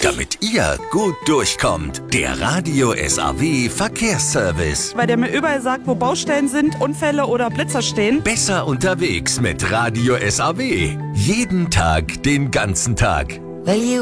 Damit ihr gut durchkommt, der Radio SAW Verkehrsservice. Weil der mir überall sagt, wo Baustellen sind, Unfälle oder Blitzer stehen. Besser unterwegs mit Radio SAW. Jeden Tag, den ganzen Tag. Weil